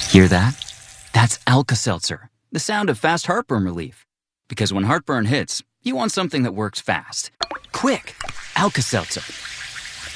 Hear that? That's Alka-Seltzer, the sound of fast heartburn relief. Because when heartburn hits, you want something that works fast. Quick! Alka-Seltzer.